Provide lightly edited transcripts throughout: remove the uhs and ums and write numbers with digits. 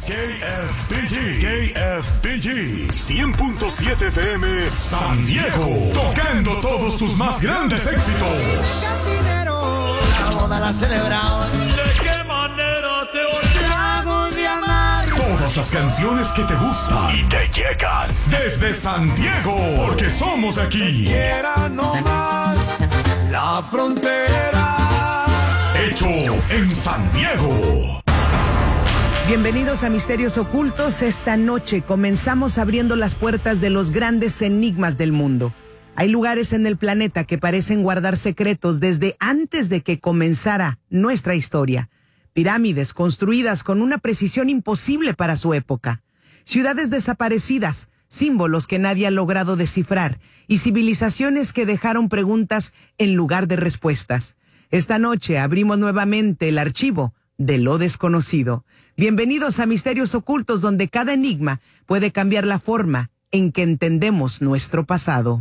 KFBG 100.7 FM San Diego, tocando todos tus más grandes éxitos. La boda la celebraron. ¿De qué manera te olvidamos de amar? Todas las canciones que te gustan y te llegan desde San Diego, porque somos aquí. Quiera no más la frontera. Hecho en San Diego. Bienvenidos a Misterios Ocultos. Esta noche comenzamos abriendo las puertas de los grandes enigmas del mundo. Hay lugares en el planeta que parecen guardar secretos desde antes de que comenzara nuestra historia. Pirámides construidas con una precisión imposible para su época. Ciudades desaparecidas, símbolos que nadie ha logrado descifrar y civilizaciones que dejaron preguntas en lugar de respuestas. Esta noche abrimos nuevamente el archivo de lo desconocido. Bienvenidos a Misterios Ocultos, donde cada enigma puede cambiar la forma en que entendemos nuestro pasado.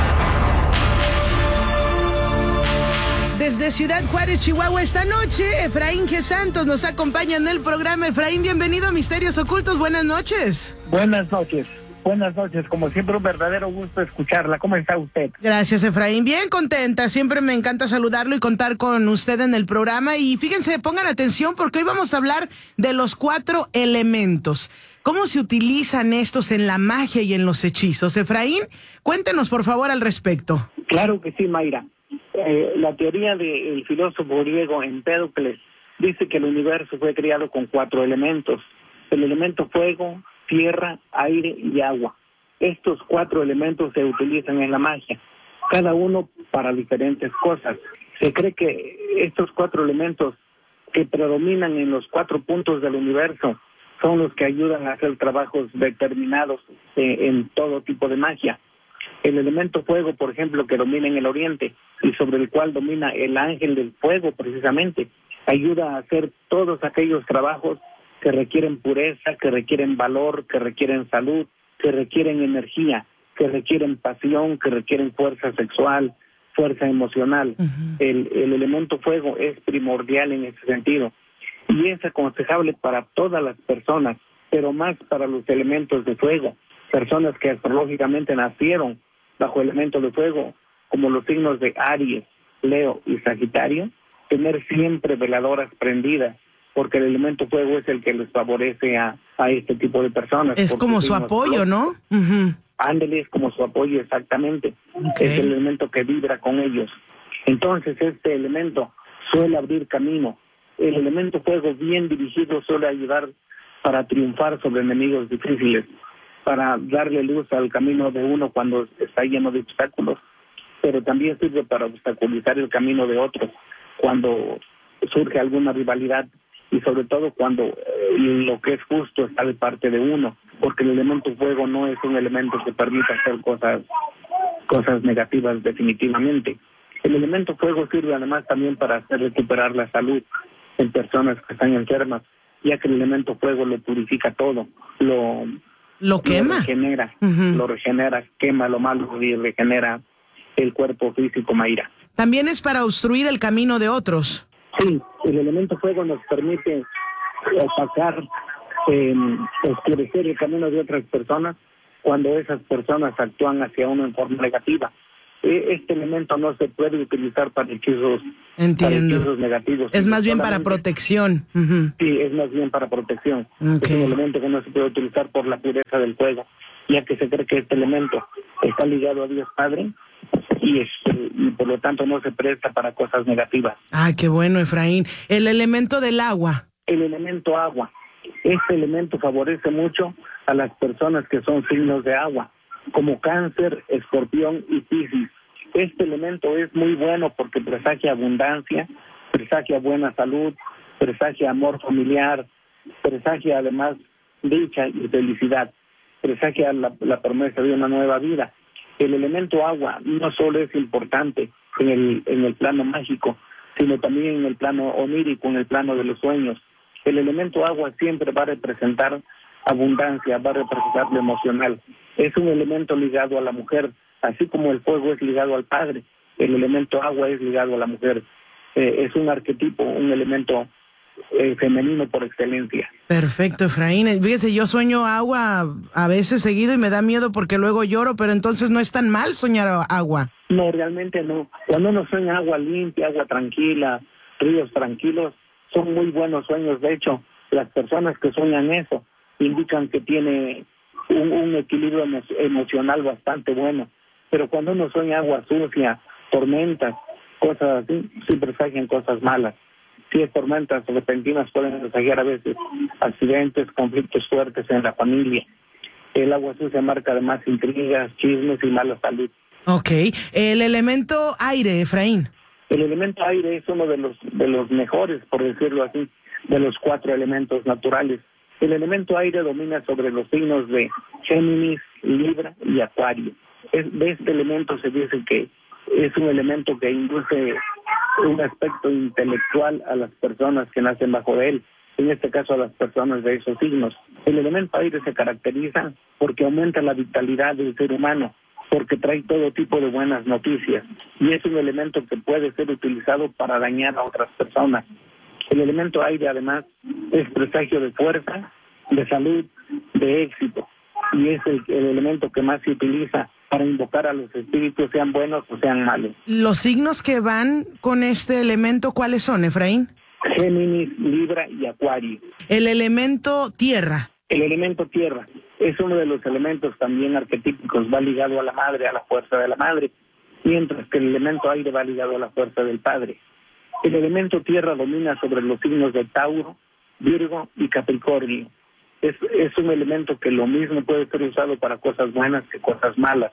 Desde Ciudad Juárez, Chihuahua, esta noche, Efraín G. Santos nos acompaña en el programa. Efraín, bienvenido a Misterios Ocultos. Buenas noches. Buenas noches. Buenas noches, como siempre un verdadero gusto escucharla. ¿Cómo está usted? Gracias, Efraín. Bien contenta, siempre me encanta saludarlo y contar con usted en el programa. Y fíjense, pongan atención porque hoy vamos a hablar de los 4 elementos. ¿Cómo se utilizan estos en la magia y en los hechizos? Efraín, cuéntenos por favor al respecto. Claro que sí, Mayra. La teoría del filósofo griego Empédocles dice que el universo fue creado con 4 elementos. El elemento fuego, tierra, aire y agua. Estos 4 elementos se utilizan en la magia, cada uno para diferentes cosas. Se cree que estos 4 elementos que predominan en los 4 puntos del universo son los que ayudan a hacer trabajos determinados en todo tipo de magia. El elemento fuego, por ejemplo, que domina en el oriente y sobre el cual domina el ángel del fuego precisamente, ayuda a hacer todos aquellos trabajos que requieren pureza, que requieren valor, que requieren salud, que requieren energía, que requieren pasión, que requieren fuerza sexual, fuerza emocional. El elemento fuego es primordial en ese sentido y es aconsejable para todas las personas, pero más para los elementos de fuego, personas que astrológicamente nacieron bajo elemento de fuego, como los signos de Aries, Leo y Sagitario, tener siempre veladoras prendidas, porque el elemento fuego es el que les favorece a este tipo de personas. Es como su apoyo, ¿no? Ándele, es como su apoyo, exactamente. Okay. Es el elemento que vibra con ellos. Entonces, este elemento suele abrir camino. El elemento fuego bien dirigido suele ayudar para triunfar sobre enemigos difíciles, para darle luz al camino de uno cuando está lleno de obstáculos, pero también sirve para obstaculizar el camino de otros cuando surge alguna rivalidad, y sobre todo cuando lo que es justo está de parte de uno, porque el elemento fuego no es un elemento que permita hacer cosas negativas definitivamente. El elemento fuego sirve además también para hacer recuperar la salud en personas que están enfermas, ya que el elemento fuego lo purifica todo, lo quema, lo regenera, quema lo malo y regenera el cuerpo físico, Mayra. También es para obstruir el camino de otros. Sí, el elemento fuego nos permite opacar, oscurecer el camino de otras personas cuando esas personas actúan hacia uno en forma negativa. Este elemento no se puede utilizar para hechizos, negativos. Es más bien para protección. Sí, es más bien para protección. Es un elemento que no se puede utilizar por la pureza del fuego, ya que se cree que este elemento está ligado a Dios Padre y por lo tanto no se presta para cosas negativas. Ah, qué bueno, Efraín. El elemento del agua. El elemento agua. Este elemento favorece mucho a las personas que son signos de agua, como Cáncer, Escorpión y Piscis. Este elemento es muy bueno porque presagia abundancia, presagia buena salud, presagia amor familiar, presagia además dicha y felicidad, presagia la promesa de una nueva vida. El elemento agua no solo es importante en el plano mágico, sino también en el plano onírico, en el plano de los sueños. El elemento agua siempre va a representar abundancia, va a representar lo emocional. Es un elemento ligado a la mujer, así como el fuego es ligado al padre. El elemento agua es ligado a la mujer. Es un arquetipo, un elemento femenino por excelencia. Perfecto, Efraín. Fíjese, yo sueño agua a veces seguido y me da miedo porque luego lloro, pero entonces no es tan mal soñar agua. No, realmente no. Cuando uno sueña agua limpia, agua tranquila, ríos tranquilos, son muy buenos sueños. De hecho, las personas que sueñan eso indican que tiene un equilibrio emocional bastante bueno. Pero cuando uno sueña agua sucia, tormentas, cosas así, sí presagian cosas malas. Si es tormentas repentinas pueden presagiar a veces accidentes, conflictos fuertes en la familia. El agua sucia marca además intrigas, chismes y mala salud. Ok. El elemento aire, Efraín. El elemento aire es uno de los mejores, por decirlo así, de los 4 elementos naturales. El elemento aire domina sobre los signos de Géminis, Libra y Acuario. De este elemento se dice que es un elemento que induce un aspecto intelectual a las personas que nacen bajo él, en este caso a las personas de esos signos. El elemento aire se caracteriza porque aumenta la vitalidad del ser humano, porque trae todo tipo de buenas noticias, y es un elemento que puede ser utilizado para dañar a otras personas. El elemento aire además es presagio de fuerza, de salud, de éxito, y es el elemento que más se utiliza para invocar a los espíritus, sean buenos o sean malos. ¿Los signos que van con este elemento cuáles son, Efraín? Géminis, Libra y Acuario. El elemento tierra. El elemento tierra es uno de los elementos también arquetípicos, va ligado a la madre, a la fuerza de la madre, mientras que el elemento aire va ligado a la fuerza del padre. El elemento tierra domina sobre los signos de Tauro, Virgo y Capricornio. Es un elemento que lo mismo puede ser usado para cosas buenas que cosas malas.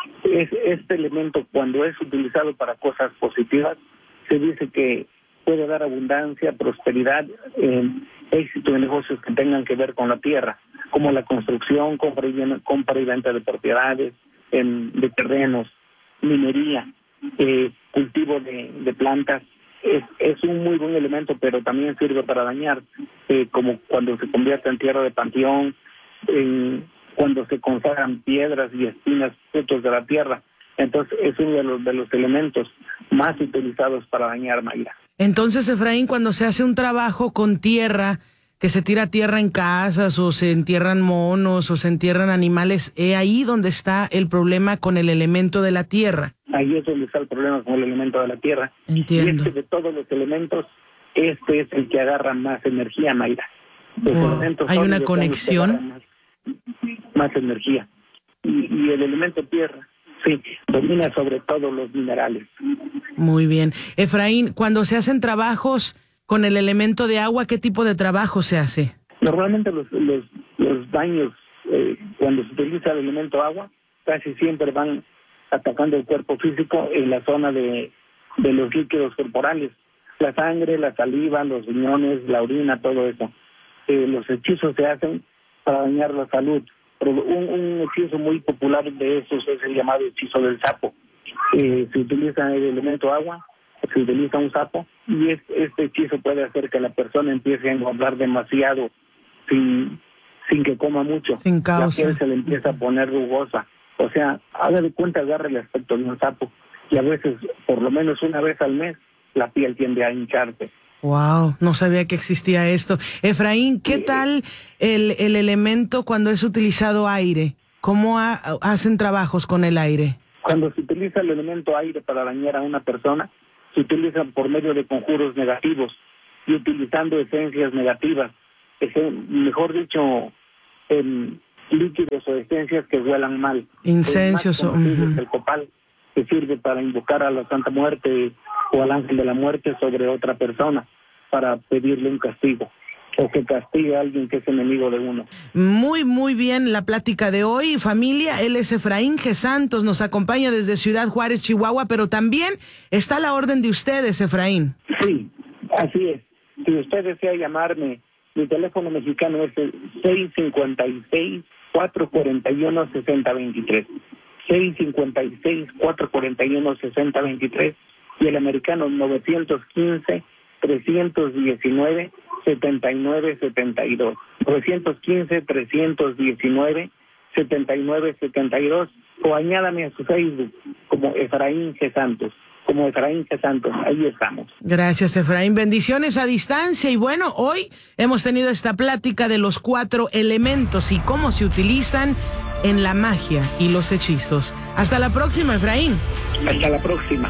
Este elemento, cuando es utilizado para cosas positivas, se dice que puede dar abundancia, prosperidad, éxito en negocios que tengan que ver con la tierra, como la construcción, compra y venta de propiedades, de terrenos, minería, cultivo de plantas. Es un muy buen elemento, pero también sirve para dañar, como cuando se convierte en tierra de panteón, cuando se consagran piedras y espinas, frutos de la tierra. Entonces es uno de los elementos más utilizados para dañar, Mayra. Entonces, Efraín, cuando se hace un trabajo con tierra, que se tira tierra en casas, o se entierran monos, o se entierran animales, ¿es ahí donde está el problema con el elemento de la tierra? Ahí es donde está el problema con el elemento de la tierra. Entiendo. Y es que de todos los elementos, este es el que agarra más energía, Mayra. ¿Hay una conexión? Más energía. Y el elemento tierra, sí, domina sobre todo los minerales. Muy bien. Efraín, cuando se hacen trabajos con el elemento de agua, ¿qué tipo de trabajo se hace? Normalmente los daños, cuando se utiliza el elemento agua, casi siempre van atacando el cuerpo físico en la zona de los líquidos corporales, la sangre, la saliva, los riñones, la orina, todo eso. Los hechizos se hacen para dañar la salud. Pero un hechizo muy popular de esos es el llamado hechizo del sapo. Se utiliza el elemento agua, se utiliza un sapo, y este hechizo puede hacer que la persona empiece a engordar demasiado sin que coma mucho. Sin causa. La piel se le empieza a poner rugosa. O sea, haga de cuenta, agarre el aspecto de un sapo, y a veces, por lo menos una vez al mes, la piel tiende a hincharse. Wow, no sabía que existía esto. Efraín, ¿qué tal el elemento cuando es utilizado aire? ¿Cómo hacen trabajos con el aire? Cuando se utiliza el elemento aire para dañar a una persona, se utiliza por medio de conjuros negativos y utilizando esencias negativas. Mejor dicho, líquidos o esencias que huelan mal. Incensios. El copal, que sirve para invocar a la Santa Muerte o al ángel de la muerte sobre otra persona, para pedirle un castigo, o que castigue a alguien que es enemigo de uno. Muy, muy bien la plática de hoy, familia. Él es Efraín G. Santos, nos acompaña desde Ciudad Juárez, Chihuahua, pero también está a la orden de ustedes, Efraín. Sí, así es. Si usted desea llamarme, mi teléfono mexicano es el 656-441-6023. 656-441-6023 y el americano 915-319-7972. 915-319-7972, o añádame a su Facebook como Efraín G. Santos. como Efraín Santos. Ahí estamos. Gracias, Efraín. Bendiciones a distancia. Y bueno, hoy hemos tenido esta plática de los 4 elementos y cómo se utilizan en la magia y los hechizos. Hasta la próxima, Efraín. Hasta la próxima.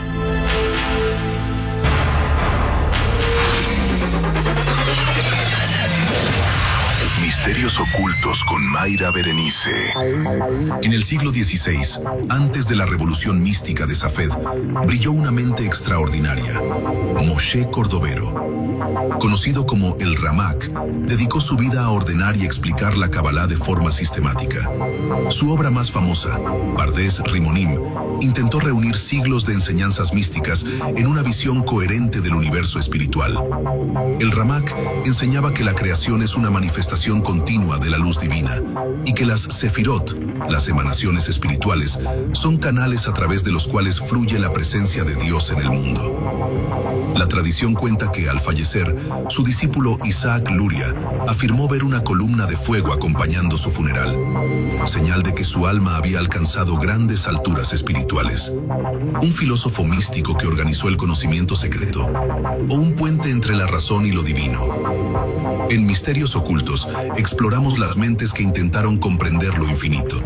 Misterios ocultos con Mayra Berenice. En el siglo XVI, antes de la revolución mística de Safed, brilló una mente extraordinaria, Moshe Cordovero. Conocido como el Ramak, dedicó su vida a ordenar y explicar la Kabbalah de forma sistemática. Su obra más famosa, Pardes Rimonim, intentó reunir siglos de enseñanzas místicas en una visión coherente del universo espiritual. El Ramak enseñaba que la creación es una manifestación continua de la luz divina y que las Sefirot, las emanaciones espirituales, son canales a través de los cuales fluye la presencia de Dios en el mundo. La tradición cuenta que al fallecer, su discípulo Isaac Luria afirmó ver una columna de fuego acompañando su funeral, señal de que su alma había alcanzado grandes alturas espirituales. Un filósofo místico que organizó el conocimiento secreto, o un puente entre la razón y lo divino. En Misterios Ocultos, exploramos las mentes que intentaron comprender lo infinito.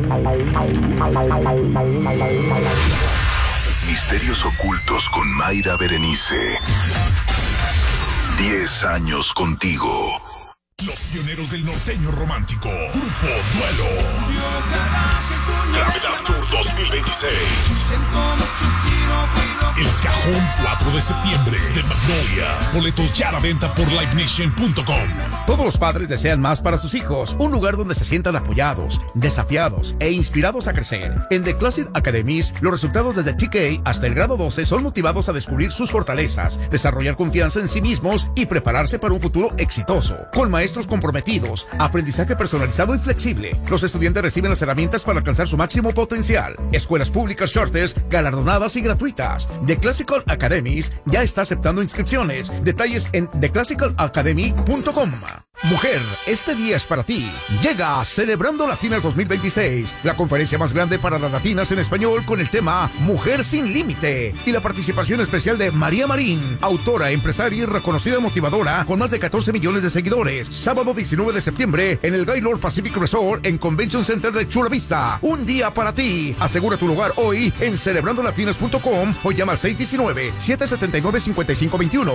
Misterios Ocultos con Mayra Berenice. 10 años contigo. Los pioneros del norteño romántico. Grupo Duelo. Gravedad Tour 2026. El Cajón 4 de septiembre de Magnolia. Boletos ya a la venta por livenation.com. Todos los padres desean más para sus hijos. Un lugar donde se sientan apoyados, desafiados e inspirados a crecer. En The Classic Academies, los resultados desde TK hasta el grado 12 son motivados a descubrir sus fortalezas, desarrollar confianza en sí mismos y prepararse para un futuro exitoso. Con maestros comprometidos, aprendizaje personalizado y flexible, los estudiantes reciben las herramientas para alcanzar su máximo potencial. Escuelas públicas Charters, galardonadas y gratuitas. The Classical Academies ya está aceptando inscripciones. Detalles en theclassicalacademy.com. Mujer, este día es para ti. Llega Celebrando Latinas 2026, la conferencia más grande para las latinas en español con el tema Mujer sin Límite y la participación especial de María Marín, autora, empresaria y reconocida motivadora con más de 14 millones de seguidores. Sábado 19 de septiembre en el Gaylord Pacific Resort en Convention Center de Chula Vista. Un día para ti. Asegura tu lugar hoy en celebrandolatinas.com o llama al 619-779-5521.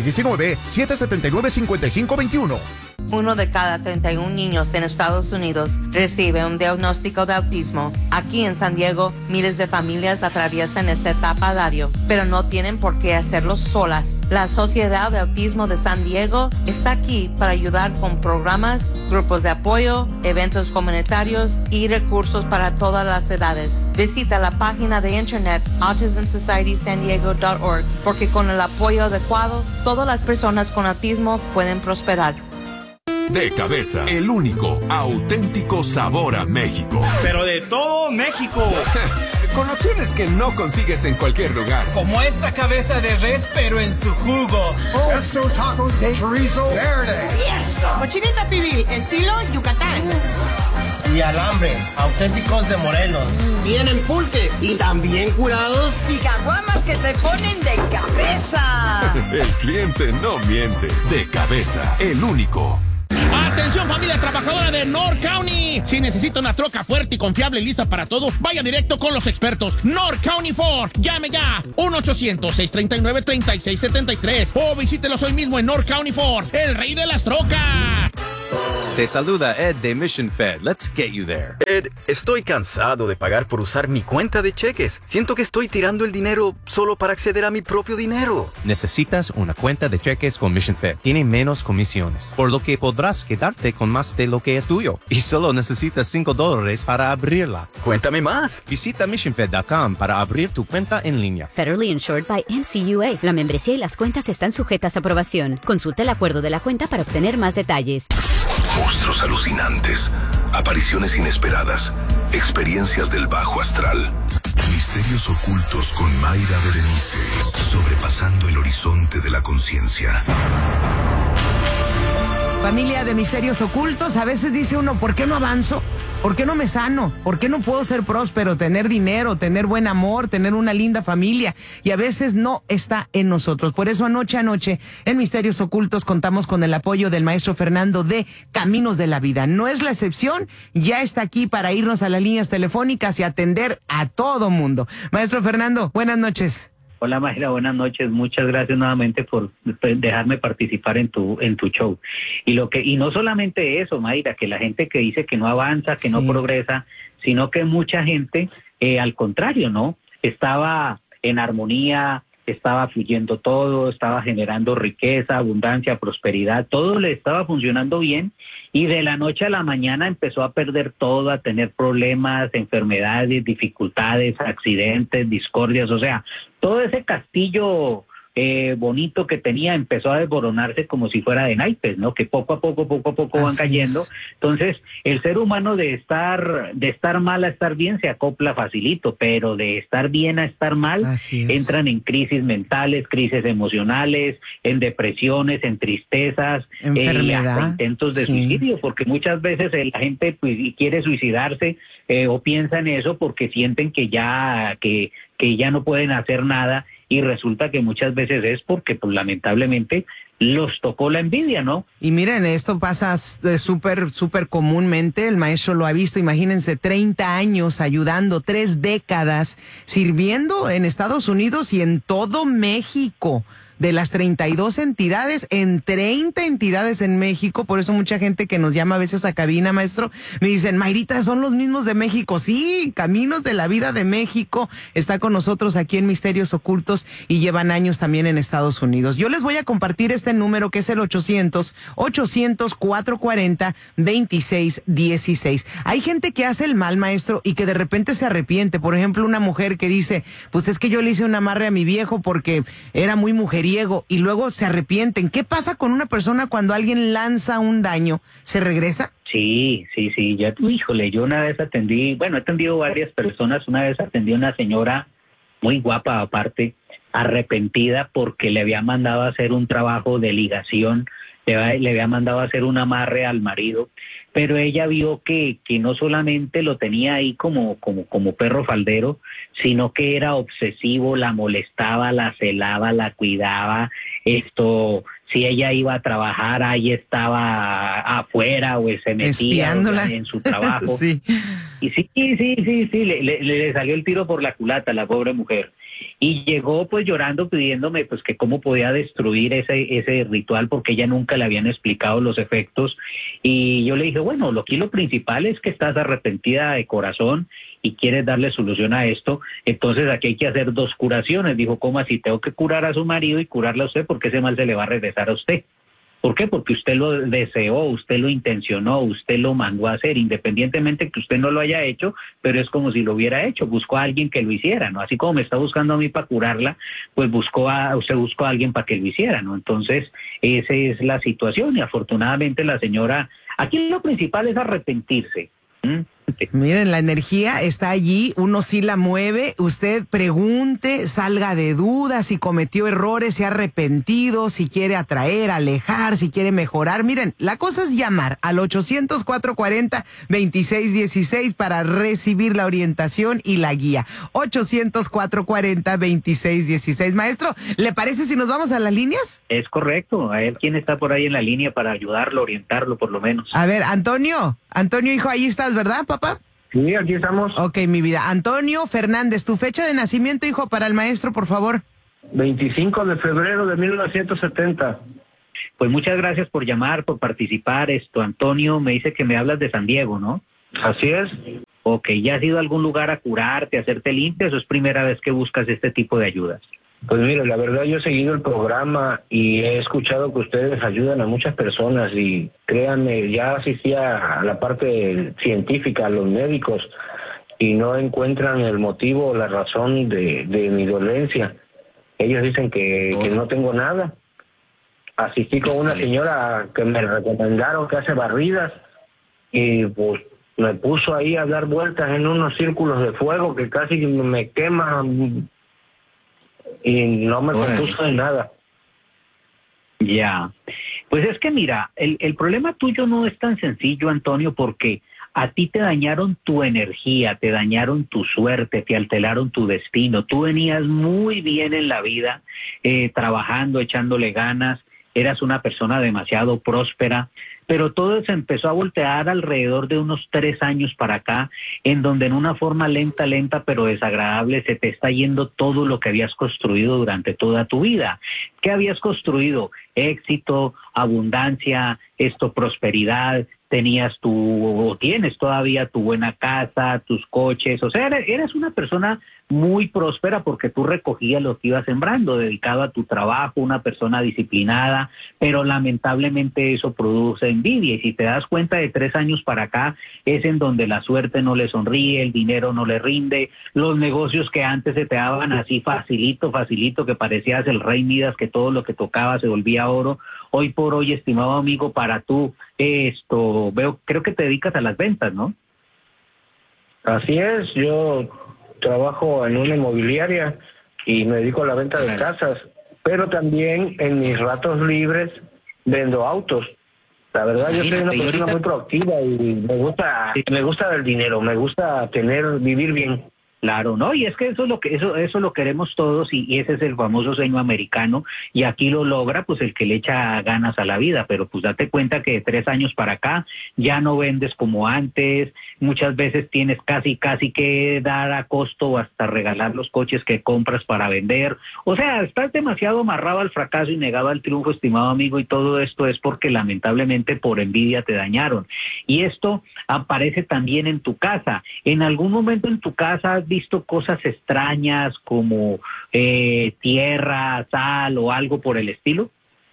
619-779-5521. 1 de cada 31 niños en Estados Unidos recibe un diagnóstico de autismo. Aquí en San Diego, miles de familias atraviesan esta etapa diario, pero no tienen por qué hacerlo solas. La Sociedad de Autismo de San Diego está aquí para ayudar con programas, grupos de apoyo, eventos comunitarios y recursos para todas las edades. Visita la página de internet autismsocietysandiego.org porque con el apoyo adecuado, todas las personas con autismo pueden prosperar. De Cabeza, el único, auténtico sabor a México. Pero de todo México. Con opciones que no consigues en cualquier lugar. Como esta cabeza de res, pero en su jugo. Estos tacos de chorizo verde. Yes. Cochinita pibil, estilo Yucatán. Y alambres, auténticos de Morelos. Tienen pulques y también curados. Y caguamas que te ponen de cabeza. El cliente no miente. De Cabeza, el único. Atención familia trabajadora de North County. Si necesita una troca fuerte y confiable y lista para todo, vaya directo con los expertos. North County Ford. Llame ya. 1-800-639-3673. O visítelos hoy mismo en North County Ford, el rey de las trocas. Te saluda Ed de Mission Fed. Let's get you there. Ed, estoy cansado de pagar por usar mi cuenta de cheques. Siento que estoy tirando el dinero solo para acceder a mi propio dinero. Necesitas una cuenta de cheques con Mission Fed. Tiene menos comisiones, por lo que podrás quedarte con más de lo que es tuyo. Y solo necesitas $5 para abrirla. Cuéntame más. Visita missionfed.com para abrir tu cuenta en línea. Federally insured by NCUA. La membresía y las cuentas están sujetas a aprobación. Consulta el acuerdo de la cuenta para obtener más detalles. Monstruos alucinantes, apariciones inesperadas, experiencias del bajo astral. Misterios ocultos con Mayra Berenice, sobrepasando el horizonte de la conciencia. Familia de Misterios Ocultos, a veces dice uno, ¿por qué no avanzo? ¿Por qué no me sano? ¿Por qué no puedo ser próspero, tener dinero, tener buen amor, tener una linda familia? Y a veces no está en nosotros. Por eso anoche en Misterios Ocultos contamos con el apoyo del maestro Fernando de Caminos de la Vida. No es la excepción, ya está aquí para irnos a las líneas telefónicas y atender a todo mundo. Maestro Fernando, buenas noches. Hola Mayra, buenas noches. Muchas gracias nuevamente por dejarme participar en tu show. Y no solamente eso, Mayra, que la gente que dice que no avanza, que no progresa, sino que mucha gente, al contrario, ¿no? Estaba en armonía, estaba fluyendo todo, estaba generando riqueza, abundancia, prosperidad, todo le estaba funcionando bien y de la noche a la mañana empezó a perder todo, a tener problemas, enfermedades, dificultades, accidentes, discordias, o sea, todo ese castillo bonito que tenía empezó a desboronarse como si fuera de naipes, ¿no? Que poco a poco van cayendo. Entonces, el ser humano de estar mal a estar bien se acopla facilito, pero de estar bien a estar mal entran en crisis mentales, crisis emocionales, en depresiones, en tristezas, hasta intentos de suicidio, porque muchas veces la gente pues quiere suicidarse o piensa en eso porque sienten que ya no pueden hacer nada. Y resulta que muchas veces es porque, pues, lamentablemente, los tocó la envidia, ¿no? Y miren, esto pasa súper comúnmente, el maestro lo ha visto, imagínense, 30 años ayudando, 3 décadas, sirviendo en Estados Unidos y en todo México. De las 32 entidades, en 30 entidades en México, por eso mucha gente que nos llama a veces a cabina, maestro, me dicen, Mayrita, son los mismos de México. Sí, Caminos de la Vida de México está con nosotros aquí en Misterios Ocultos y llevan años también en Estados Unidos. Yo les voy a compartir este número que es el 800-440-2616. Hay gente que hace el mal, maestro, y que de repente se arrepiente. Por ejemplo, una mujer que dice, pues es que yo le hice un amarre a mi viejo porque era muy mujeriego, y luego se arrepienten. ¿Qué pasa con una persona cuando alguien lanza un daño? ¿Se regresa? Sí, ya, híjole, yo una vez he atendido varias personas. Una vez atendí a una señora muy guapa aparte, arrepentida porque le había mandado a hacer un trabajo de ligación, le había mandado a hacer un amarre al marido, pero ella vio que no solamente lo tenía ahí como perro faldero, sino que era obsesivo, la molestaba, la celaba, la cuidaba, si ella iba a trabajar, ahí estaba afuera o se metía en su trabajo. Sí. Y sí, le salió el tiro por la culata a la pobre mujer. Y llegó pues llorando pidiéndome pues que cómo podía destruir ese ritual porque ella nunca le habían explicado los efectos. Y yo le dije, bueno, lo principal es que estás arrepentida de corazón y quieres darle solución a esto, entonces aquí hay que hacer 2 curaciones. Dijo, ¿cómo así? Tengo que curar a su marido y curarle a usted porque ese mal se le va a regresar a usted. ¿Por qué? Porque usted lo deseó, usted lo intencionó, usted lo mandó a hacer, independientemente que usted no lo haya hecho, pero es como si lo hubiera hecho, buscó a alguien que lo hiciera, ¿no? Así como me está buscando a mí para curarla, pues usted buscó a alguien para que lo hiciera, ¿no? Entonces, esa es la situación y afortunadamente la señora, aquí lo principal es arrepentirse. Miren, la energía está allí, uno sí la mueve, usted pregunte, salga de dudas, si cometió errores, si ha arrepentido, si quiere atraer, alejar, si quiere mejorar. Miren, la cosa es llamar al 800-440-2616 para recibir la orientación y la guía. 800-440-2616. Maestro, ¿le parece si nos vamos a las líneas? Es correcto, a ver quién está por ahí en la línea para ayudarlo, orientarlo por lo menos. A ver, Antonio, hijo, ahí estás, ¿verdad, papá? Sí, aquí estamos. Ok, mi vida. Antonio Fernández, tu fecha de nacimiento, hijo, para el maestro, por favor. 25 de febrero de 1970. Pues muchas gracias por llamar, por participar. Antonio, me dice que me hablas de San Diego, ¿no? Así es. Ok, ¿ya has ido a algún lugar a curarte, a hacerte limpias o es primera vez que buscas este tipo de ayudas? Pues mire, la verdad yo he seguido el programa y he escuchado que ustedes ayudan a muchas personas y créanme, ya asistí a la parte científica, a los médicos y no encuentran el motivo o la razón de mi dolencia. Ellos dicen que no tengo nada. Asistí con una señora que me recomendaron que hace barridas y pues me puso ahí a dar vueltas en unos círculos de fuego que casi me queman. Y no me compuso de nada. Ya. Pues es que mira, el problema tuyo no es tan sencillo, Antonio, porque a ti te dañaron tu energía, te dañaron tu suerte, te alteraron tu destino. Tú venías muy bien en la vida, trabajando, echándole ganas, eras una persona demasiado próspera, pero todo se empezó a voltear alrededor de unos 3 años para acá, en donde en una forma lenta, pero desagradable, se te está yendo todo lo que habías construido durante toda tu vida. ¿Qué habías construido? Éxito, abundancia, prosperidad, tienes todavía tu buena casa, tus coches, o sea, eres una persona muy próspera porque tú recogías lo que ibas sembrando, dedicado a tu trabajo, una persona disciplinada, pero lamentablemente eso produce envidia, y si te das cuenta de 3 años para acá, es en donde la suerte no le sonríe, el dinero no le rinde, los negocios que antes se te daban así facilito, que parecías el rey Midas, que todo lo que tocaba se volvía oro, hoy por hoy, estimado amigo, para tú, creo que te dedicas a las ventas, ¿no? Así es, yo trabajo en una inmobiliaria y me dedico a la venta de casas, pero también en mis ratos libres vendo autos. La verdad, yo soy una persona muy proactiva y me gusta el dinero, me gusta vivir bien. Claro, ¿no? Y es que eso lo queremos todos, y ese es el famoso sueño americano, y aquí lo logra pues el que le echa ganas a la vida, pero pues date cuenta que de 3 años para acá ya no vendes como antes, muchas veces tienes casi que dar a costo o hasta regalar los coches que compras para vender, o sea, estás demasiado amarrado al fracaso y negado al triunfo, estimado amigo, y todo esto es porque lamentablemente por envidia te dañaron, y esto aparece también en tu casa. ¿En algún momento en tu casa has visto cosas extrañas como tierra, sal o algo por el estilo?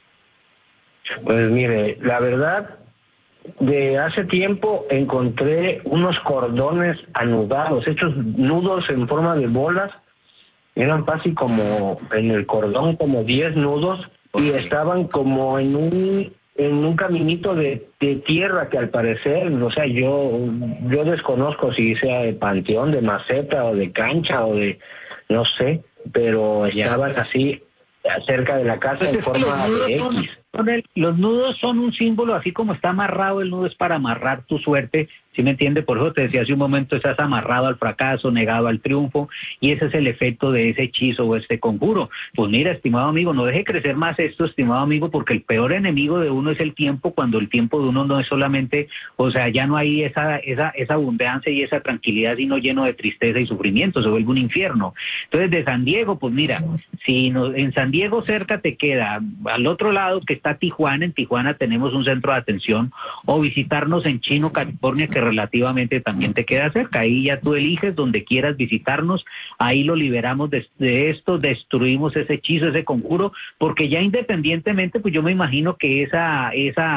Pues mire, la verdad, de hace tiempo encontré unos cordones anudados, hechos nudos en forma de bolas, eran casi como en el cordón como 10 nudos, y estaban como en un caminito de tierra que al parecer, o sea, yo desconozco si sea de panteón, de maceta o de cancha o de, no sé, pero estaban así cerca de la casa en forma de X. Los nudos son un símbolo, así como está amarrado el nudo es para amarrar tu suerte, ¿sí me entiende? Por eso te decía hace un momento, estás amarrado al fracaso, negado al triunfo, y ese es el efecto de ese hechizo o este conjuro. Pues mira, estimado amigo, no deje crecer más esto, estimado amigo, porque el peor enemigo de uno es el tiempo, cuando el tiempo de uno no es solamente, o sea, ya no hay esa abundancia y esa tranquilidad, sino lleno de tristeza y sufrimiento, se vuelve un infierno. Entonces, de San Diego, pues mira, en San Diego cerca te queda, al otro lado que está Tijuana, en Tijuana tenemos un centro de atención, o visitarnos en Chino, California, que relativamente también te queda cerca. Ahí ya tú eliges donde quieras visitarnos, ahí lo liberamos de esto, destruimos ese hechizo, ese conjuro, porque ya independientemente, pues yo me imagino que esa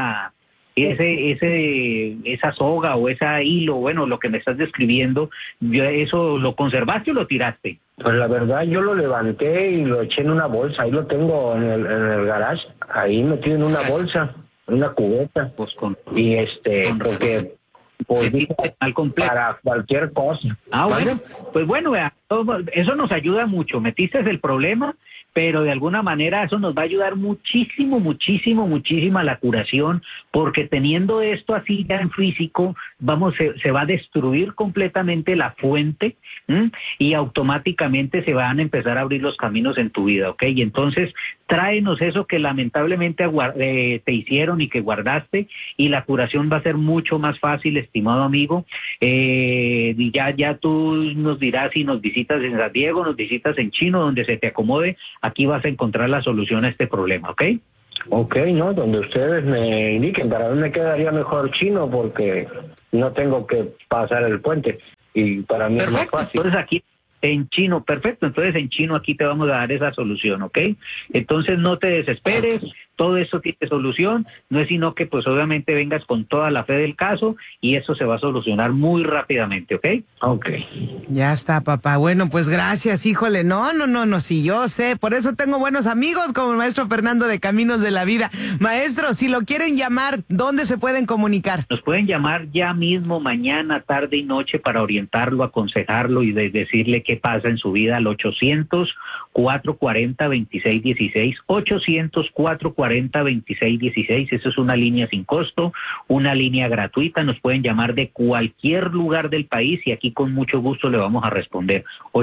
soga o ese hilo, bueno, lo que me estás describiendo, ¿eso lo conservaste o lo tiraste? Pues la verdad, yo lo levanté y lo eché en una bolsa, ahí lo tengo en el garage, ahí metido en una bolsa, en una cubeta, pues y porque pues, para cualquier cosa. Bueno, pues bueno, eso nos ayuda mucho, metiste el problema, pero de alguna manera eso nos va a ayudar muchísimo a la curación, porque teniendo esto así ya en físico, se va a destruir completamente la fuente, y automáticamente se van a empezar a abrir los caminos en tu vida, ¿ok? Y entonces tráenos eso que lamentablemente te hicieron y que guardaste, y la curación va a ser mucho más fácil, estimado amigo. Y ya tú nos dirás si nos visitas en San Diego, nos visitas en Chino, donde se te acomode, aquí vas a encontrar la solución a este problema, ¿ok? Ok, ¿no? Donde ustedes me indiquen, para mí me quedaría mejor Chino porque no tengo que pasar el puente y para mí es más fácil. Entonces aquí en Chino, perfecto, entonces en Chino aquí te vamos a dar esa solución, ¿ok? Entonces no te desesperes, todo eso tiene solución, no es sino que pues obviamente vengas con toda la fe del caso y eso se va a solucionar muy rápidamente, ¿ok? Ok. Ya está, papá. Bueno, pues gracias, híjole. No, sí, yo sé. Por eso tengo buenos amigos como el maestro Fernando de Caminos de la Vida. Maestro, si lo quieren llamar, ¿dónde se pueden comunicar? Nos pueden llamar ya mismo, mañana, tarde y noche, para orientarlo, aconsejarlo y decirle qué pasa en su vida al 800-440-2616, 800-440 800-440-2616. Eso es una línea sin costo, una línea gratuita. Nos pueden llamar de cualquier lugar del país y aquí con mucho gusto le vamos a responder.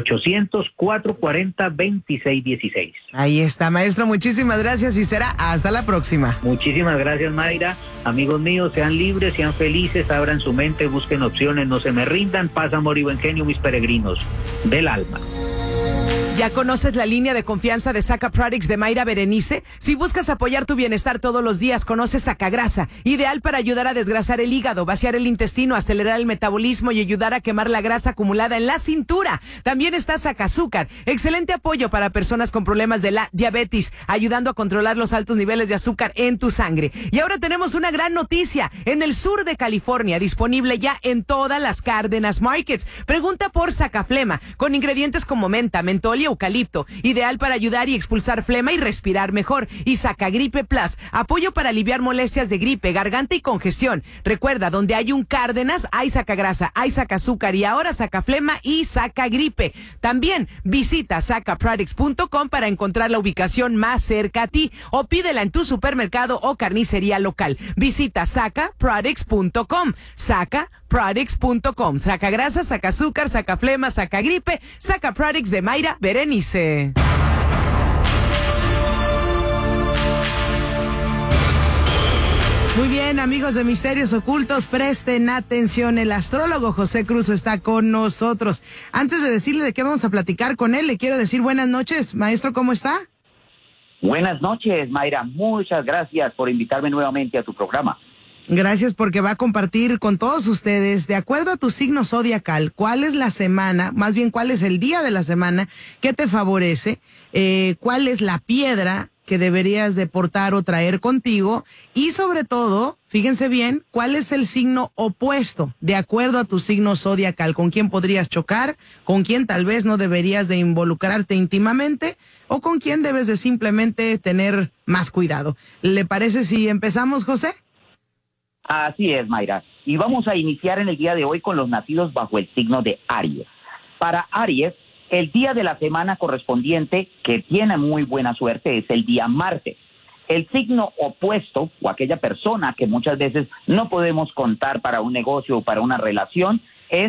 800-440-2616. Ahí está, maestro. Muchísimas gracias y será hasta la próxima. Muchísimas gracias, Mayra. Amigos míos, sean libres, sean felices, abran su mente, busquen opciones, no se me rindan. Paz, amor y buen genio, mis peregrinos del alma. ¿Ya conoces la línea de confianza de Saca Products de Mayra Berenice? Si buscas apoyar tu bienestar todos los días, conoce Sacagrasa, ideal para ayudar a desgrasar el hígado, vaciar el intestino, acelerar el metabolismo y ayudar a quemar la grasa acumulada en la cintura. También está Sacazúcar, excelente apoyo para personas con problemas de la diabetes, ayudando a controlar los altos niveles de azúcar en tu sangre. Y ahora tenemos una gran noticia, en el sur de California, disponible ya en todas las Cárdenas Markets. Pregunta por Sacaflema, con ingredientes como menta, mentol y eucalipto, ideal para ayudar y expulsar flema y respirar mejor. Y Sacagripe Plus, apoyo para aliviar molestias de gripe, garganta y congestión. Recuerda, donde hay un Cárdenas, hay Sacagrasa, hay Sacazúcar y ahora Sacaflema y Sacagripe. También visita sacaproducts.com para encontrar la ubicación más cerca a ti o pídela en tu supermercado o carnicería local. Visita sacaproducts.com. Sacaproducts.com. Sacagrasa, Sacazúcar, Sacaflema, Sacagripe, Sacaproducts de Mayra Berenice. Muy bien, amigos de Misterios Ocultos, presten atención. El astrólogo José Cruz está con nosotros. Antes de decirle de qué vamos a platicar con él, le quiero decir buenas noches. Maestro, ¿cómo está? Buenas noches, Mayra. Muchas gracias por invitarme nuevamente a tu programa. Gracias porque va a compartir con todos ustedes, de acuerdo a tu signo zodiacal, cuál es la semana, más bien cuál es el día de la semana que te favorece, cuál es la piedra que deberías de portar o traer contigo y sobre todo, fíjense bien, cuál es el signo opuesto, de acuerdo a tu signo zodiacal, con quién podrías chocar, con quién tal vez no deberías de involucrarte íntimamente o con quién debes de simplemente tener más cuidado. ¿Le parece si empezamos, José? Así es, Mayra. Y vamos a iniciar en el día de hoy con los nacidos bajo el signo de Aries. Para Aries, el día de la semana correspondiente que tiene muy buena suerte es el día martes. El signo opuesto o aquella persona que muchas veces no podemos contar para un negocio o para una relación es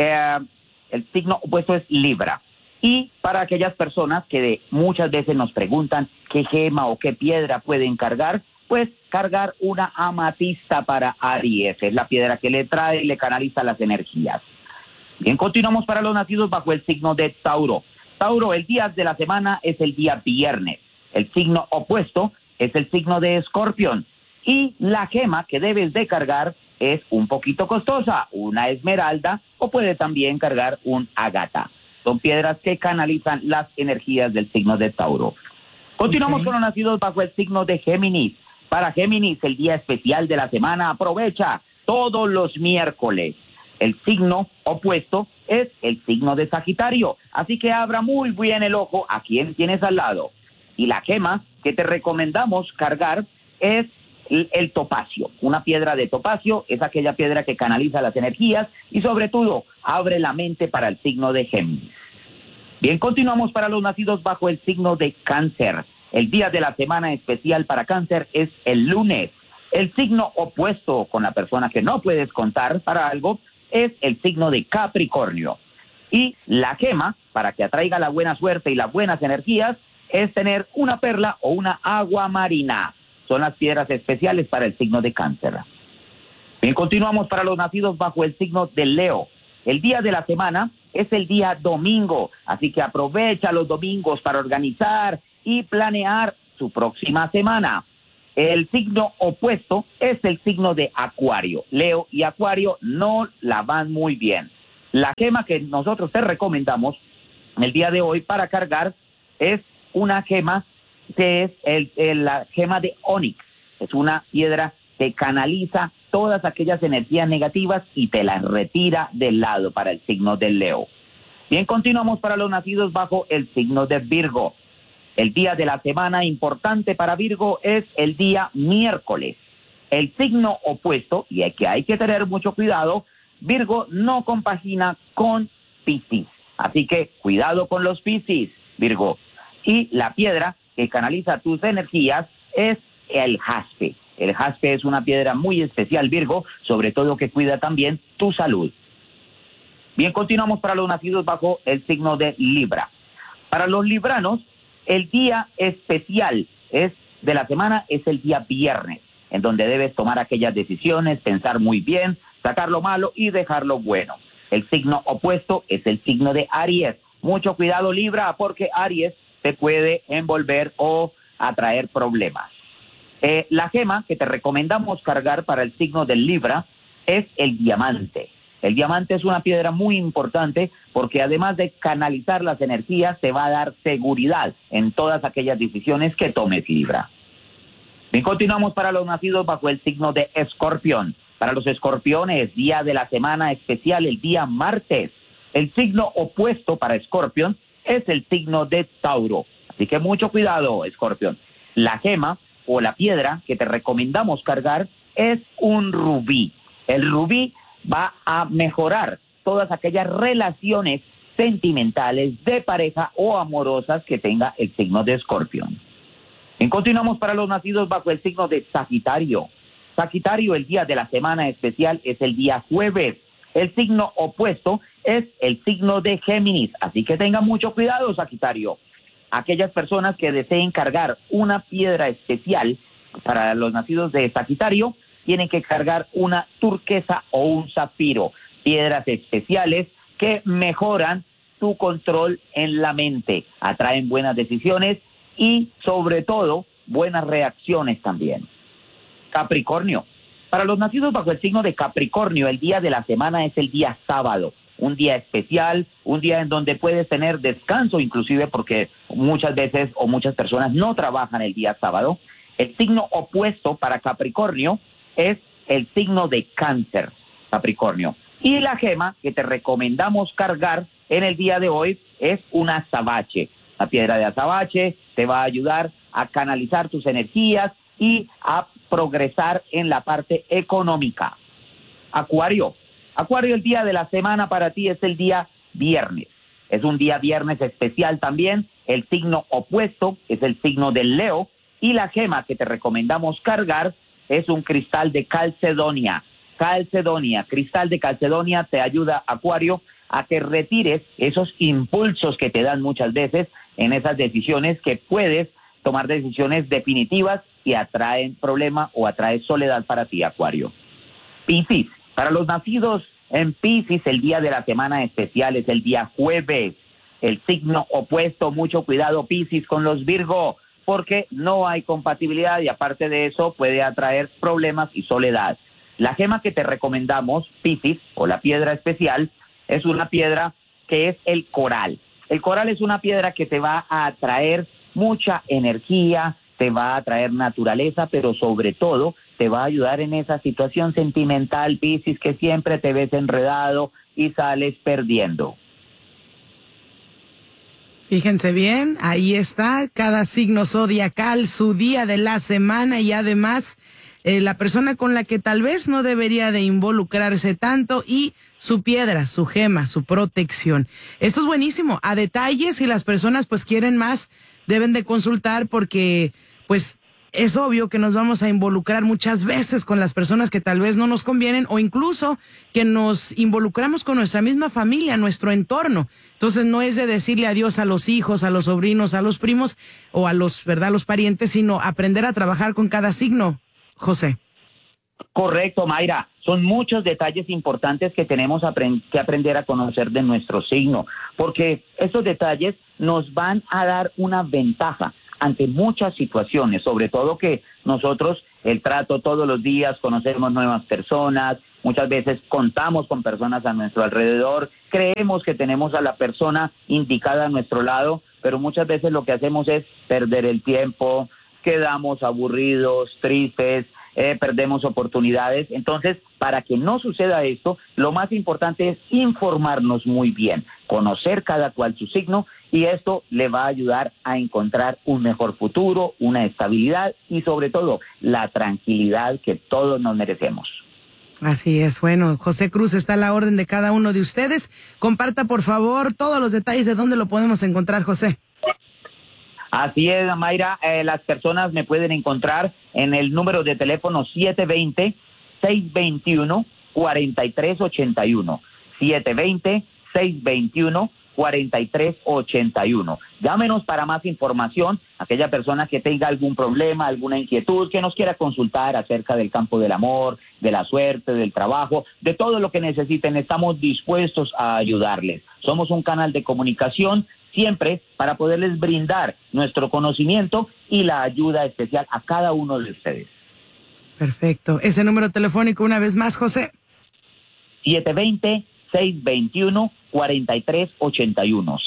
el signo opuesto es Libra. Y para aquellas personas que muchas veces nos preguntan qué gema o qué piedra pueden cargar, pues cargar una amatista para Aries. Es la piedra que le trae y le canaliza las energías. Bien, continuamos para los nacidos bajo el signo de Tauro. Tauro, el día de la semana es el día viernes. El signo opuesto es el signo de Escorpión. Y la gema que debes de cargar es un poquito costosa, una esmeralda o puede también cargar un ágata. Son piedras que canalizan las energías del signo de Tauro. Continuamos con los nacidos bajo el signo de Géminis. Para Géminis, el día especial de la semana, aprovecha todos los miércoles. El signo opuesto es el signo de Sagitario, así que abra muy bien el ojo a quien tienes al lado. Y la gema que te recomendamos cargar es el topacio. Una piedra de topacio es aquella piedra que canaliza las energías y sobre todo abre la mente para el signo de Géminis. Bien, continuamos para los nacidos bajo el signo de Cáncer. El día de la semana especial para Cáncer es el lunes. El signo opuesto con la persona que no puedes contar para algo es el signo de Capricornio. Y la gema, para que atraiga la buena suerte y las buenas energías, es tener una perla o una agua marina. Son las piedras especiales para el signo de Cáncer. Bien, continuamos para los nacidos bajo el signo de Leo. El día de la semana es el día domingo, así que aprovecha los domingos para organizar y planear su próxima semana. El signo opuesto es el signo de Acuario. Leo y Acuario no la van muy bien. La gema que nosotros te recomendamos en el día de hoy para cargar es una gema que es la gema de Onix. Es una piedra que canaliza todas aquellas energías negativas y te las retira del lado para el signo de Leo. Bien, continuamos para los nacidos bajo el signo de Virgo. El día de la semana importante para Virgo es el día miércoles. El signo opuesto, y hay que tener mucho cuidado, Virgo no compagina con Piscis. Así que cuidado con los Piscis, Virgo. Y la piedra que canaliza tus energías es el jaspe. El jaspe es una piedra muy especial, Virgo, sobre todo que cuida también tu salud. Bien, continuamos para los nacidos bajo el signo de Libra. Para los libranos, el día especial de la semana es el día viernes, en donde debes tomar aquellas decisiones, pensar muy bien, sacar lo malo y dejar lo bueno. El signo opuesto es el signo de Aries. Mucho cuidado, Libra, porque Aries te puede envolver o atraer problemas. La gema que te recomendamos cargar para el signo del Libra es el diamante. El diamante es una piedra muy importante porque además de canalizar las energías, te va a dar seguridad en todas aquellas decisiones que tomes, Libra. Bien, continuamos para los nacidos bajo el signo de Escorpión. Para los escorpiones, día de la semana especial, el día martes. El signo opuesto para Escorpión es el signo de Tauro. Así que mucho cuidado, Escorpión. La gema o la piedra que te recomendamos cargar es un rubí. El rubí va a mejorar todas aquellas relaciones sentimentales de pareja o amorosas que tenga el signo de Escorpión. Bien, continuamos para los nacidos bajo el signo de Sagitario. Sagitario, el día de la semana especial es el día jueves. El signo opuesto es el signo de Géminis, así que tenga mucho cuidado, Sagitario. Aquellas personas que deseen cargar una piedra especial para los nacidos de Sagitario tienen que cargar una turquesa o un zafiro, piedras especiales que mejoran tu control en la mente, atraen buenas decisiones y sobre todo buenas reacciones también. Capricornio. Para los nacidos bajo el signo de Capricornio, el día de la semana es el día sábado, un día especial, un día en donde puedes tener descanso inclusive porque muchas veces o muchas personas no trabajan el día sábado. El signo opuesto para Capricornio es el signo de Cáncer, Capricornio. Y la gema que te recomendamos cargar en el día de hoy es un azabache. La piedra de azabache te va a ayudar a canalizar tus energías y a progresar en la parte económica. Acuario. Acuario, el día de la semana para ti es el día viernes. Es un día viernes especial también. El signo opuesto es el signo del Leo y la gema que te recomendamos cargar es un cristal de calcedonia. Cristal de calcedonia te ayuda, Acuario, a que retires esos impulsos que te dan muchas veces en esas decisiones que puedes tomar decisiones definitivas y atraen problema o atraen soledad para ti, Acuario. Piscis. Para los nacidos en Piscis, el día de la semana especial es el día jueves. El signo opuesto, mucho cuidado, Piscis, con los Virgo, porque no hay compatibilidad y aparte de eso puede atraer problemas y soledad. La gema que te recomendamos, Piscis, o la piedra especial, es una piedra que es el coral. El coral es una piedra que te va a atraer mucha energía, te va a traer naturaleza, pero sobre todo te va a ayudar en esa situación sentimental, Piscis, que siempre te ves enredado y sales perdiendo. Fíjense bien, ahí está, cada signo zodiacal, su día de la semana y además la persona con la que tal vez no debería de involucrarse tanto y su piedra, su gema, su protección. Esto es buenísimo, a detalles, si las personas pues quieren más, deben de consultar porque pues es obvio que nos vamos a involucrar muchas veces con las personas que tal vez no nos convienen o incluso que nos involucramos con nuestra misma familia, nuestro entorno. Entonces no es de decirle adiós a los hijos, a los sobrinos, a los primos o a los parientes, sino aprender a trabajar con cada signo, José. Correcto, Mayra. Son muchos detalles importantes que tenemos que aprender a conocer de nuestro signo, porque esos detalles nos van a dar una ventaja ante muchas situaciones, sobre todo que nosotros el trato todos los días, conocemos nuevas personas, muchas veces contamos con personas a nuestro alrededor, creemos que tenemos a la persona indicada a nuestro lado, pero muchas veces lo que hacemos es perder el tiempo, quedamos aburridos, tristes, perdemos oportunidades. Entonces, para que no suceda esto, lo más importante es informarnos muy bien, conocer cada cual su signo, y esto le va a ayudar a encontrar un mejor futuro, una estabilidad y sobre todo la tranquilidad que todos nos merecemos. Así es, bueno, José Cruz está a la orden de cada uno de ustedes. Comparta por favor todos los detalles de dónde lo podemos encontrar, José. Así es, Mayra, las personas me pueden encontrar en el número de teléfono 720-621-4381. 720-621-4381. Llámenos para más información, aquella persona que tenga algún problema, alguna inquietud, que nos quiera consultar acerca del campo del amor, de la suerte, del trabajo, de todo lo que necesiten, estamos dispuestos a ayudarles. Somos un canal de comunicación siempre para poderles brindar nuestro conocimiento y la ayuda especial a cada uno de ustedes. Perfecto. Ese número telefónico una vez más, José. 720-621-4381.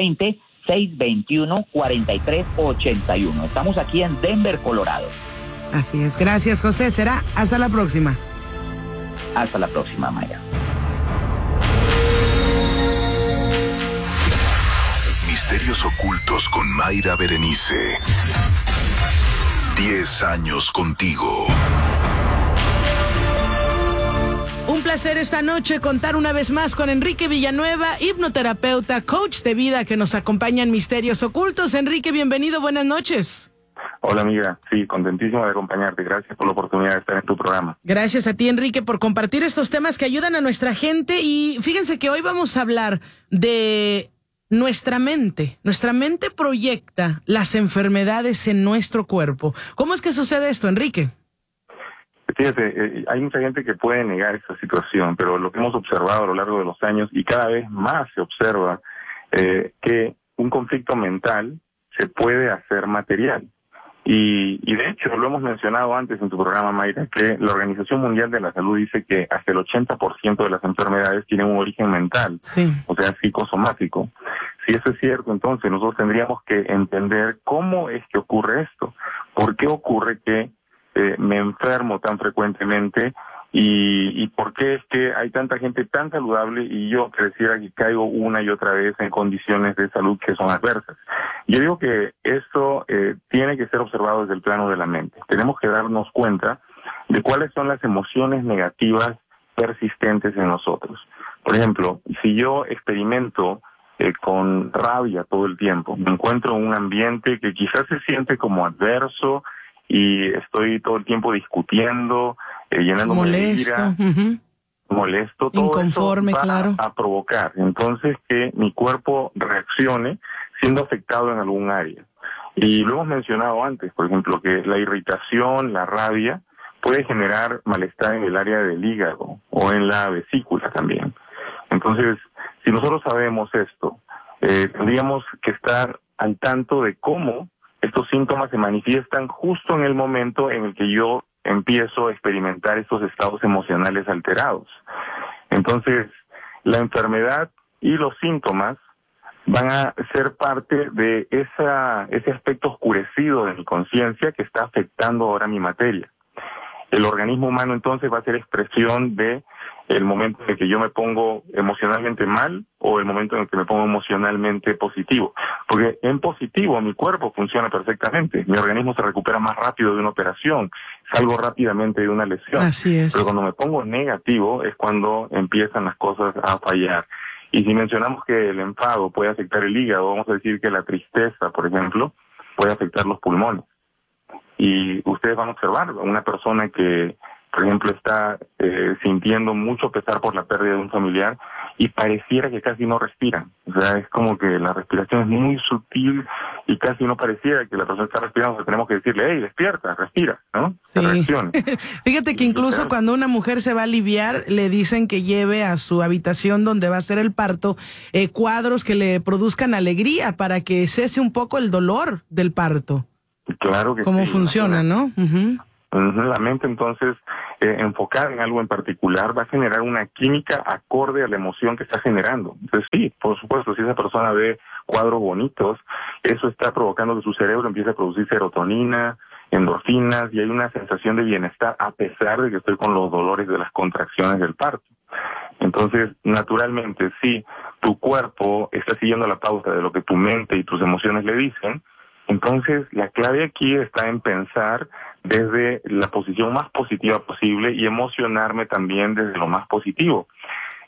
720-621-4381. Estamos aquí en Denver, Colorado. Así es. Gracias, José. Será hasta la próxima. Hasta la próxima, Mayra. Misterios ocultos con Mayra Berenice. 10 años contigo. Un placer esta noche contar una vez más con Enrique Villanueva, hipnoterapeuta, coach de vida, que nos acompaña en Misterios Ocultos. Enrique, bienvenido, buenas noches. Hola, amiga. Sí, contentísimo de acompañarte. Gracias por la oportunidad de estar en tu programa. Gracias a ti, Enrique, por compartir estos temas que ayudan a nuestra gente. Y fíjense que hoy vamos a hablar de nuestra mente. Nuestra mente proyecta las enfermedades en nuestro cuerpo. ¿Cómo es que sucede esto, Enrique? Fíjate, hay mucha gente que puede negar esta situación, pero lo que hemos observado a lo largo de los años, y cada vez más se observa, que un conflicto mental se puede hacer material. Y de hecho, lo hemos mencionado antes en tu programa, Mayra, que la Organización Mundial de la Salud dice que hasta el 80% de las enfermedades tienen un origen mental, o sea, psicosomático. Si eso es cierto, entonces nosotros tendríamos que entender cómo es que ocurre esto. ¿Por qué ocurre que me enfermo tan frecuentemente? Y por qué es que hay tanta gente tan saludable y yo pareciera que caigo una y otra vez en condiciones de salud que son adversas? Yo digo que esto tiene que ser observado desde el plano de la mente. Tenemos que darnos cuenta de cuáles son las emociones negativas persistentes en nosotros. Por ejemplo, si yo experimento con rabia todo el tiempo, me encuentro en un ambiente que quizás se siente como adverso y estoy todo el tiempo discutiendo, llenándome de ira, molesto, todo inconforme, eso va claro, a provocar entonces que mi cuerpo reaccione siendo afectado en algún área. Y lo hemos mencionado antes, por ejemplo, que la irritación, la rabia, puede generar malestar en el área del hígado o en la vesícula también. Entonces, si nosotros sabemos esto, tendríamos que estar al tanto de cómo estos síntomas se manifiestan justo en el momento en el que yo empiezo a experimentar estos estados emocionales alterados. Entonces, la enfermedad y los síntomas van a ser parte de ese aspecto oscurecido de mi conciencia que está afectando ahora mi materia. El organismo humano entonces va a ser expresión de el momento en que yo me pongo emocionalmente mal o el momento en que me pongo emocionalmente positivo. Porque en positivo mi cuerpo funciona perfectamente, mi organismo se recupera más rápido de una operación, salgo rápidamente de una lesión. Así es. Pero cuando me pongo negativo es cuando empiezan las cosas a fallar. Y si mencionamos que el enfado puede afectar el hígado, vamos a decir que la tristeza, por ejemplo, puede afectar los pulmones. Y ustedes van a observar a una persona que, por ejemplo, está sintiendo mucho pesar por la pérdida de un familiar y pareciera que casi no respiran. O sea, es como que la respiración es muy sutil y casi no pareciera que la persona está respirando. O sea, tenemos que decirle, hey, despierta, respira, ¿no? Sí. Reacciona. Fíjate que incluso cuando una mujer se va a aliviar, le dicen que lleve a su habitación donde va a ser el parto cuadros que le produzcan alegría para que cese un poco el dolor del parto. Claro que ¿Cómo sí, funciona, no? La mente, entonces, enfocada en algo en particular, va a generar una química acorde a la emoción que está generando. Entonces, sí, por supuesto, si esa persona ve cuadros bonitos, eso está provocando que su cerebro empiece a producir serotonina, endorfinas, y hay una sensación de bienestar a pesar de que estoy con los dolores de las contracciones del parto. Entonces, naturalmente, si tu cuerpo está siguiendo la pauta de lo que tu mente y tus emociones le dicen, entonces la clave aquí está en pensar desde la posición más positiva posible y emocionarme también desde lo más positivo.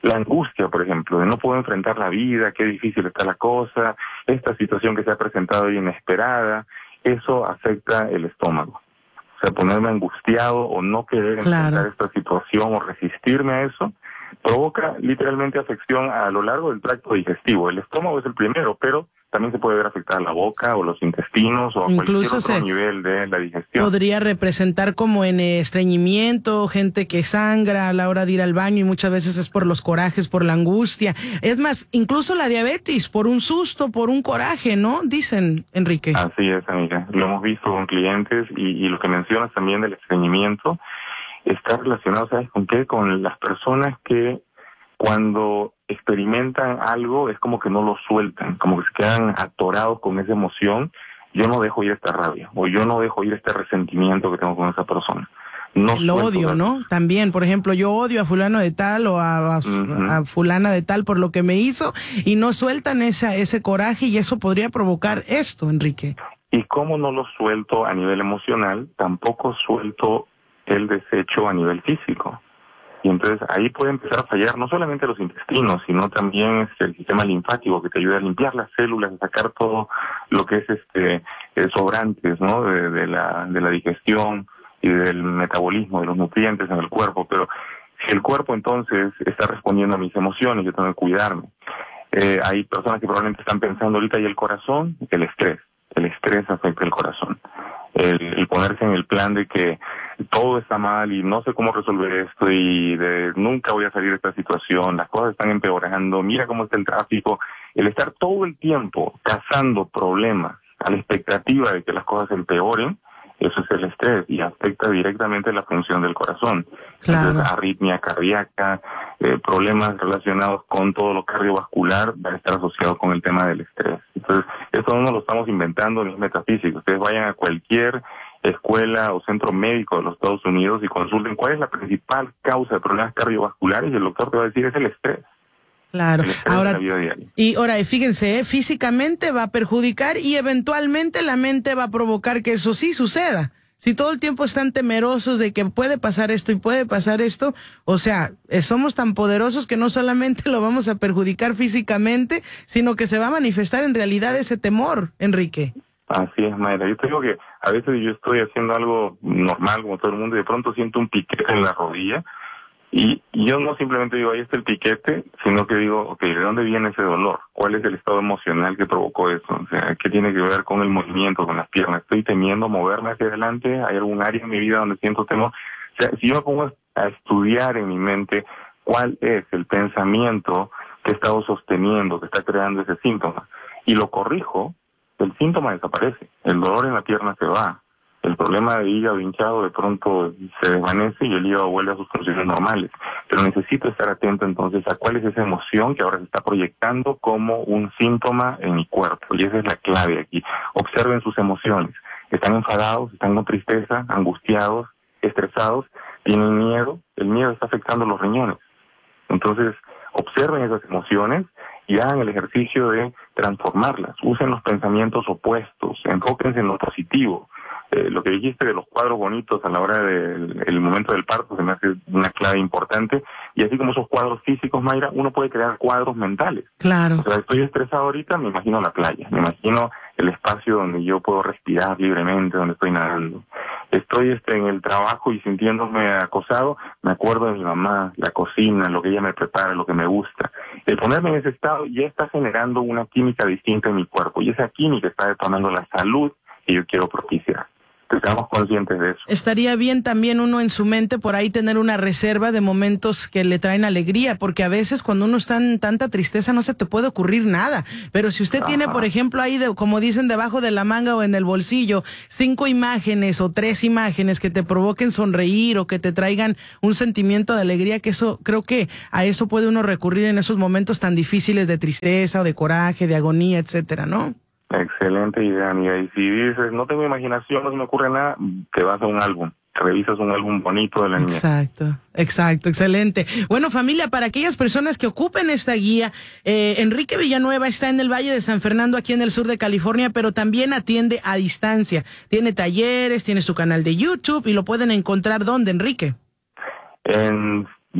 La angustia, por ejemplo, de no poder enfrentar la vida, qué difícil está la cosa, esta situación que se ha presentado inesperada, eso afecta el estómago. O sea, ponerme angustiado o no querer enfrentar esta situación o resistirme a eso, provoca literalmente afección a lo largo del tracto digestivo. El estómago es el primero, pero también se puede ver afectada la boca o los intestinos o incluso cualquier otro nivel de la digestión. Podría representar como en estreñimiento, gente que sangra a la hora de ir al baño y muchas veces es por los corajes, por la angustia. Es más, incluso la diabetes, por un susto, por un coraje, ¿no? Dicen, Enrique. Así es, amiga. Lo hemos visto con clientes y lo que mencionas también del estreñimiento está relacionado, ¿sabes con qué? Con las personas que cuando experimentan algo es como que no lo sueltan, como que se quedan atorados con esa emoción. Yo no dejo ir esta rabia, o yo no dejo ir este resentimiento que tengo con esa persona. No lo odio, ¿no? También, por ejemplo, yo odio a fulano de tal o a fulana de tal por lo que me hizo y no sueltan ese coraje y eso podría provocar esto, Enrique. Y como no lo suelto a nivel emocional, tampoco suelto el desecho a nivel físico. Y entonces ahí puede empezar a fallar no solamente los intestinos, sino también el sistema linfático que te ayuda a limpiar las células, a sacar todo lo que es sobrantes, ¿no? de la digestión y del metabolismo de los nutrientes en el cuerpo. Pero si el cuerpo entonces está respondiendo a mis emociones, yo tengo que cuidarme. Hay personas que probablemente están pensando ahorita, y el corazón, el estrés afecta el corazón. El ponerse en el plan de que todo está mal y no sé cómo resolver esto y nunca voy a salir de esta situación, las cosas están empeorando, mira cómo está el tráfico, el estar todo el tiempo cazando problemas a la expectativa de que las cosas empeoren, eso es el estrés y afecta directamente la función del corazón. Claro. Entonces, arritmia cardíaca, problemas relacionados con todo lo cardiovascular van a estar asociados con el tema del estrés. Entonces, esto no lo estamos inventando, ni es metafísico. Ustedes vayan a cualquier escuela o centro médico de los Estados Unidos y consulten cuál es la principal causa de problemas cardiovasculares y el doctor te va a decir es el estrés. Claro. Ahora, y fíjense, físicamente va a perjudicar y eventualmente la mente va a provocar que eso sí suceda. Si todo el tiempo están temerosos de que puede pasar esto y puede pasar esto, o sea, somos tan poderosos que no solamente lo vamos a perjudicar físicamente, sino que se va a manifestar en realidad ese temor, Enrique. Así es, Mayra. Yo te digo que a veces yo estoy haciendo algo normal como todo el mundo y de pronto siento un piquete en la rodilla. Y yo no simplemente digo, ahí está el piquete, sino que digo, ok, ¿de dónde viene ese dolor? ¿Cuál es el estado emocional que provocó eso? O sea, ¿qué tiene que ver con el movimiento, con las piernas? ¿Estoy temiendo moverme hacia adelante? ¿Hay algún área en mi vida donde siento temor? O sea, si yo me pongo a estudiar en mi mente cuál es el pensamiento que he estado sosteniendo, que está creando ese síntoma, y lo corrijo, el síntoma desaparece, el dolor en la pierna se va. El problema de hígado hinchado de pronto se desvanece y el hígado vuelve a sus funciones normales. Pero necesito estar atento entonces a cuál es esa emoción que ahora se está proyectando como un síntoma en mi cuerpo. Y esa es la clave aquí. Observen sus emociones. ¿Están enfadados? ¿Están con tristeza? ¿Angustiados? ¿Estresados? ¿Tienen miedo? El miedo está afectando los riñones. Entonces, observen esas emociones y hagan el ejercicio de transformarlas. Usen los pensamientos opuestos. Enfóquense en lo positivo. Lo que dijiste de los cuadros bonitos a la hora del momento del parto se me hace una clave importante. Y así como esos cuadros físicos, Mayra, uno puede crear cuadros mentales. Claro. O sea, estoy estresado ahorita, me imagino la playa, me imagino el espacio donde yo puedo respirar libremente, donde estoy nadando. Estoy en el trabajo y sintiéndome acosado, me acuerdo de mi mamá, la cocina, lo que ella me prepara, lo que me gusta. El ponerme en ese estado ya está generando una química distinta en mi cuerpo y esa química está detonando la salud que yo quiero propiciar. Estamos conscientes de eso. Estaría bien también uno en su mente por ahí tener una reserva de momentos que le traen alegría, porque a veces cuando uno está en tanta tristeza no se te puede ocurrir nada. Pero si usted tiene, por ejemplo, ahí, como dicen, debajo de la manga o en el bolsillo, 5 imágenes o 3 imágenes que te provoquen sonreír o que te traigan un sentimiento de alegría, que eso, creo que a eso puede uno recurrir en esos momentos tan difíciles de tristeza o de coraje, de agonía, etcétera, ¿no? Excelente idea, amiga. Y si dices, no tengo imaginación, no se me ocurre nada, te vas a un álbum. Revisas un álbum bonito de la niña. Exacto, excelente. Bueno, familia, para aquellas personas que ocupen esta guía, Enrique Villanueva está en el Valle de San Fernando, aquí en el sur de California, pero también atiende a distancia. Tiene talleres, tiene su canal de YouTube y lo pueden encontrar ¿dónde, Enrique? En